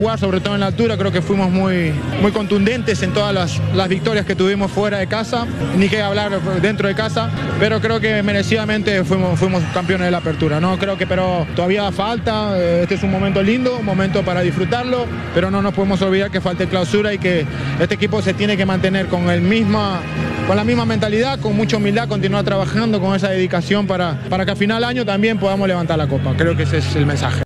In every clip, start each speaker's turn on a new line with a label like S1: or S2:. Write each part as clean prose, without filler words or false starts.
S1: Sobre todo en la altura, creo que fuimos muy contundentes en todas las victorias que tuvimos fuera de casa, ni que hablar dentro de casa, pero creo que merecidamente fuimos campeones de la apertura, ¿no? Creo que pero todavía falta, este es un momento lindo, un momento para disfrutarlo, pero no nos podemos olvidar que falta clausura y que este equipo se tiene que mantener con la misma mentalidad, con mucha humildad, continuar trabajando con esa dedicación para que a final de año también podamos levantar la copa. Creo que ese es el mensaje.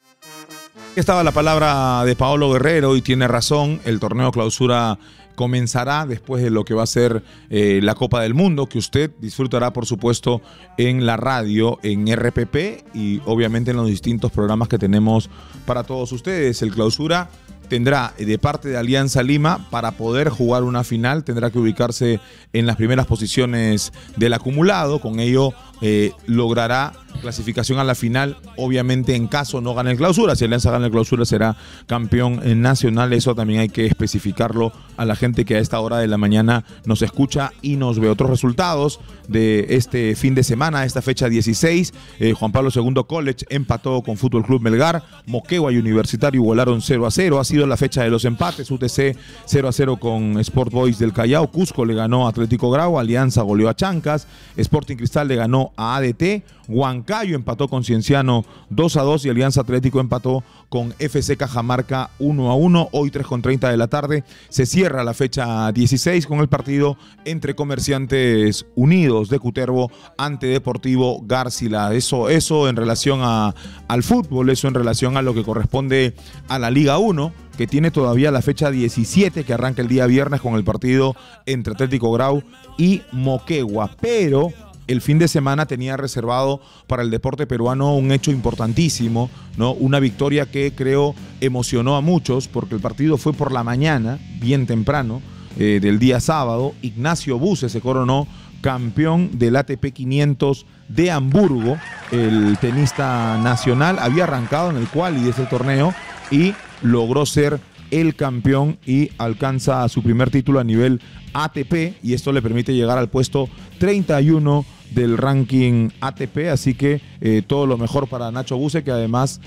S2: Estaba la palabra de Paolo Guerrero y tiene razón, el torneo clausura comenzará después de lo que va a ser la Copa del Mundo, que usted disfrutará por supuesto en la radio, en RPP y obviamente en los distintos programas que tenemos para todos ustedes. El clausura tendrá de parte de Alianza Lima, para poder jugar una final, tendrá que ubicarse en las primeras posiciones del acumulado, con ello logrará clasificación a la final, obviamente en caso no gane el clausura. Si Alianza gana el clausura será campeón nacional, eso también hay que especificarlo a la gente que a esta hora de la mañana nos escucha y nos ve. Otros resultados de este fin de semana, esta fecha 16, Juan Pablo II College empató con Fútbol Club Melgar, Moquegua y Universitario igualaron 0-0, ha sido la fecha de los empates, UTC 0-0 con Sport Boys del Callao, Cusco le ganó a Atlético Grau, Alianza goleó a Chancas, Sporting Cristal le ganó a ADT, Huancayo empató con Cienciano 2-2 y Alianza Atlético empató con FC Cajamarca 1-1. Hoy 3:30 de la tarde se cierra la fecha 16 con el partido entre Comerciantes Unidos de Cutervo ante Deportivo García. Eso en relación al fútbol, eso en relación a lo que corresponde a la Liga 1, que tiene todavía la fecha 17 que arranca el día viernes con el partido entre Atlético Grau y Moquegua, pero el fin de semana tenía reservado para el deporte peruano un hecho importantísimo, ¿no? Una victoria que creo emocionó a muchos porque el partido fue por la mañana, bien temprano, del día sábado. Ignacio Buse se coronó campeón del ATP 500 de Hamburgo. El tenista nacional había arrancado en el quali de ese torneo y logró ser el campeón y alcanza su primer título a nivel ATP y esto le permite llegar al puesto 31 del ranking ATP, así que todo lo mejor para Nacho Buse, que además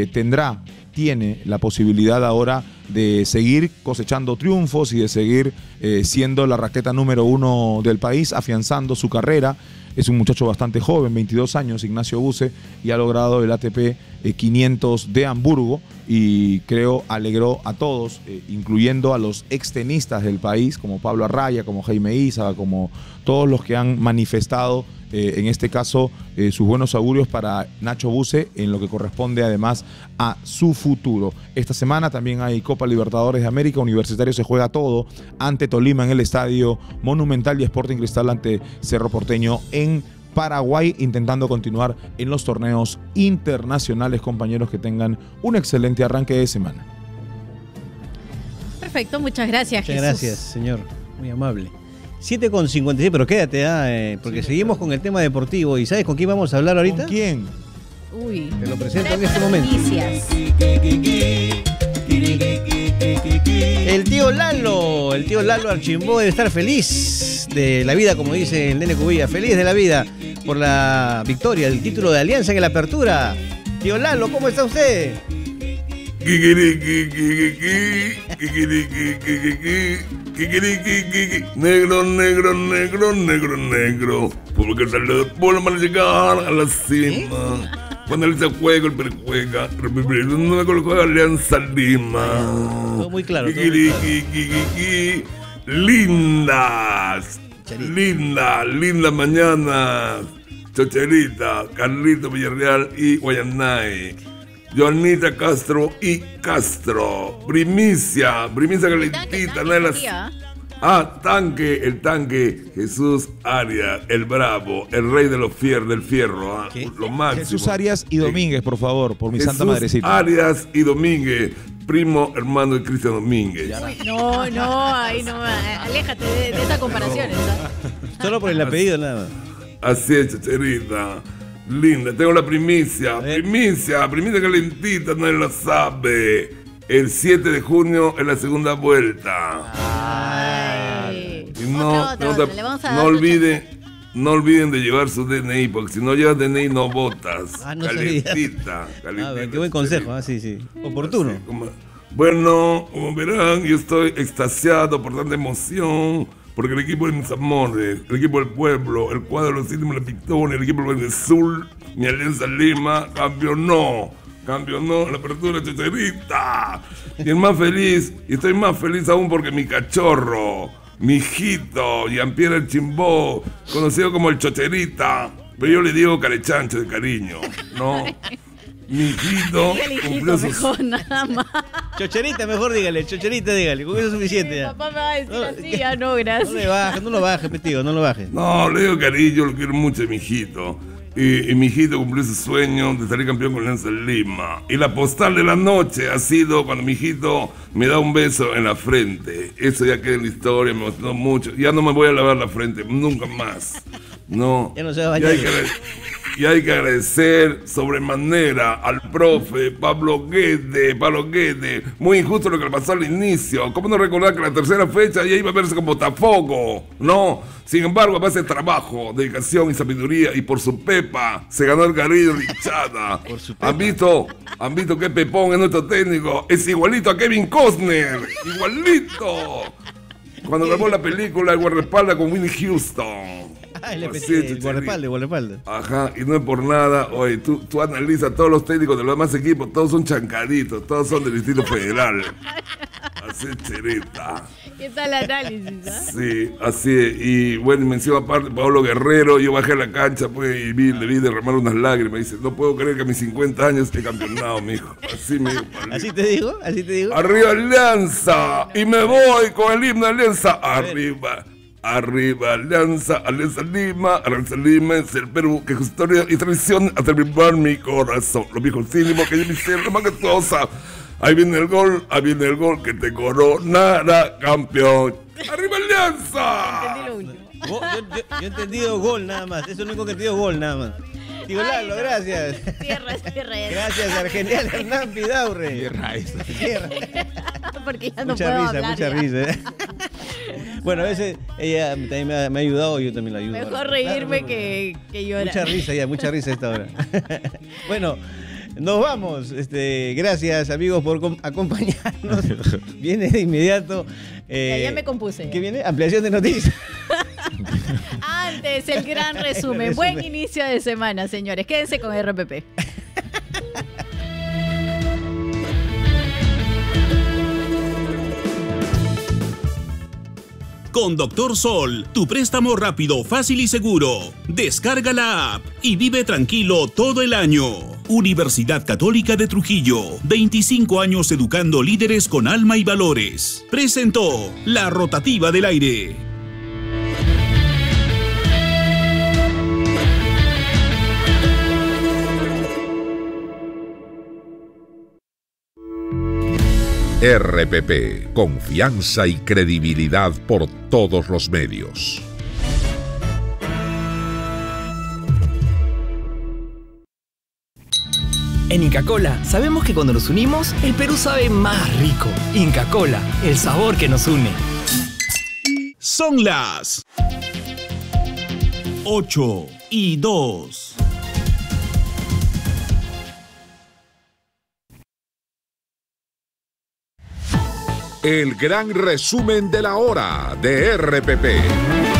S2: tiene la posibilidad ahora de seguir cosechando triunfos y de seguir siendo la raqueta número 1 del país, afianzando su carrera. Es un muchacho bastante joven, 22 años, Ignacio Buse, y ha logrado el ATP 500 de Hamburgo y creo alegró a todos, incluyendo a los extenistas del país, como Pablo Arraya, como Jaime Isa, como todos los que han manifestado, en este caso, sus buenos augurios para Nacho Buse en lo que corresponde además a su futuro. Esta semana también hay Copa Libertadores de América, Universitario se juega todo ante Tolima en el Estadio Monumental y Sporting Cristal ante Cerro Porteño en Paraguay, intentando continuar en los torneos internacionales. Compañeros, que tengan un excelente arranque de semana.
S3: Perfecto, muchas gracias,
S4: Muchas
S3: Jesús.
S4: gracias, señor, muy amable. 7:56, pero quédate, porque seguimos con el tema deportivo. ¿Y sabes con quién vamos a hablar ahorita?
S2: ¿Con quién?
S3: Uy,
S4: Te lo presento en este momento.
S3: noticias.
S4: El tío Lalo Archimbó debe estar feliz de la vida, como dice el nene Cubilla, feliz de la vida por la victoria del título de Alianza en la apertura. Tío Lalo, ¿cómo está usted?
S5: Negro, negro, negro, negro, negro. Porque sale por la llegar a la cima. Cuando él se juega, el Perú juega. No me coloco Alianza Lima.
S4: Todo muy claro.
S5: Lindas. Linda mañana. Chocherita, Carlito Villarreal y Guayanay. Joanita Castro y Castro. Primicia calentita. El tanque. Jesús Arias, el bravo, el rey de los del fierro. Lo máximo.
S2: Jesús Arias y Domínguez, por favor, por mi
S5: Jesús
S2: santa madrecita.
S5: Arias y Domínguez, primo hermano de Cristian Domínguez.
S3: No, ahí no, aléjate de esas comparaciones.
S4: Solo por el apellido, nada más.
S5: Así es, Chocherita. Linda, tengo la primicia calentita, nadie la sabe. El 7 de junio en la segunda vuelta.
S3: Ay.
S5: Y no olviden de llevar su DNI, porque si no llevas DNI no votas.
S4: No
S5: calentita.
S4: qué buen consejo, sí. Oportuno.
S5: Bueno, como verán, yo estoy extasiado por tanta emoción, porque el equipo de mis amores, el equipo del pueblo, el cuadro de los Indios de la Victoria, el equipo del Venezuela, mi Alianza Lima, campeonó la apertura chocherita. Y el más feliz, y estoy más feliz aún porque mi cachorro, mi hijito, Jean-Pierre Archimbó, conocido como el Chocherita, pero yo le digo carechancho de cariño, ¿no? Mi hijito cumplió sus...
S3: mejor, nada más.
S4: Chocherita, mejor dígale, Chocherita, dígale, con eso es suficiente ya.
S3: Papá me va a decir así, ya no, gracias.
S4: No lo bajes, tío, no lo bajes.
S5: No, le digo cariño, lo quiero mucho a mi hijito. Y mi hijito cumplió su sueño de salir campeón con Alianza Lima. Y la postal de la noche ha sido cuando mi hijito me da un beso en la frente. Eso ya queda en la historia, me emocionó mucho. Ya no me voy a lavar la frente, nunca más. No.
S4: Ya no se va a bañar.
S5: Y hay que agradecer sobremanera al profe Pablo Guede. Muy injusto lo que le pasó al inicio. ¿Cómo no recordar que la tercera fecha ya iba a verse como Botafogo? No. Sin embargo, a base de trabajo, dedicación y sabiduría, y por su pepa, se ganó el cariño de hinchada. ¿Han visto qué pepón es nuestro técnico? Es igualito a Kevin Costner. Igualito. Cuando grabó la película El guardaespaldas con Winnie Houston.
S4: El guardaespaldas.
S5: Ajá, y no es por nada. Oye, tú analizas todos los técnicos de los demás equipos, todos son chancaditos, todos son del Distrito Federal. Así es, Cherita.
S3: ¿Qué tal el análisis?
S5: Sí, así es. Y bueno, mención aparte, Pablo Guerrero, yo bajé a la cancha pues, y le vi derramar unas lágrimas. Dice, no puedo creer que a mis 50 años he campeonado, mijo. Así me dijo.
S4: ¿Así te digo?
S5: Arriba Alianza. Y me voy con el himno de Alianza. Arriba, Alianza Lima es el Perú que historia y tradición hasta vibrar mi corazón. Lo viejo cínimo que yo me hicieron, la majestuosa. Ahí viene el gol que te coronará campeón. ¡Arriba Alianza!
S4: Yo he entendido gol nada más, eso es lo único que he entendido, gol nada más. Tío Lalo, gracias.
S3: Tierra.
S4: Gracias, Argenial Hernán Pidaurre.
S2: Tierra.
S3: Porque ya no puedo hablar.
S4: Mucha risa. Bueno, a veces ella también me ha ayudado, yo también la ayudo.
S3: Mejor reírme que llorar.
S4: Mucha risa a esta hora. Bueno, nos vamos. Gracias, amigos, por acompañarnos. Viene de inmediato.
S3: Ya me compuse.
S4: ¿Qué viene? Ampliación de noticias.
S3: Antes, el gran resumen. Buen inicio de semana, señores. Quédense con RPP.
S6: Con Doctor Sol, tu préstamo rápido, fácil y seguro. Descarga la app y vive tranquilo todo el año. Universidad Católica de Trujillo, 25 años educando líderes con alma y valores. Presentó La Rotativa del Aire.
S7: RPP, confianza y credibilidad por todos los medios.
S8: En Inca Kola sabemos que cuando nos unimos, el Perú sabe más rico. Inca Kola, el sabor que nos une.
S6: Son las 8:02.
S7: El gran resumen de la hora de RPP.